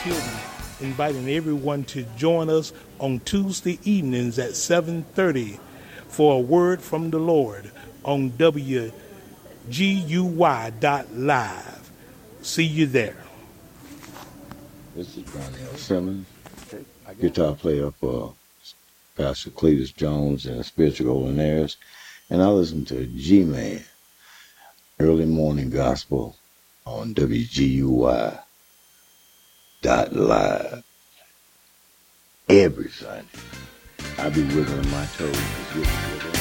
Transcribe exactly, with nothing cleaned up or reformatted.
Tilden, inviting everyone to join us on Tuesday evenings at seven thirty for a word from the Lord on W G U Y dot live. See you there. This is Ronell Simmons, guitar player for Pastor Cletus Jones and Spiritual Golden Heirs, and I listen to G-Man, Early Morning Gospel on W G U Y dot live every Sunday. I be wiggling my toes.